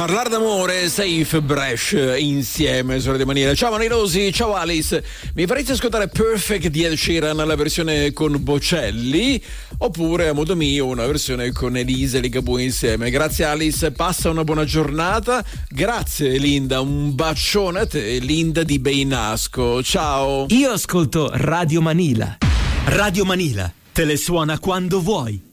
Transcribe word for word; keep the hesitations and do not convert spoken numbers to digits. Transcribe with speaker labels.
Speaker 1: parlare d'amore, Safe Bresh insieme su Radio Manila. Ciao Manirosi, ciao Alice. Mi faresti ascoltare Perfect di Ed Sheeran, la versione con Bocelli, oppure a modo mio una versione con Elisa e Ligabue insieme? Grazie Alice, passa una buona giornata. Grazie Linda, un bacione a te, Linda di Beinasco. Ciao.
Speaker 2: Io ascolto Radio Manila. Radio Manila te le suona quando vuoi.